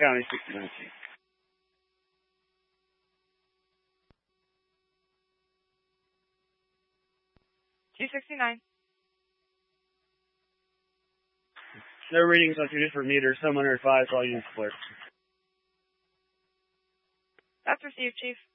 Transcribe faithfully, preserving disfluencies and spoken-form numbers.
County, sixty-nine Chief. two sixty-nine. No readings on two different meters. Someone or five, all units clear. That's received, Chief.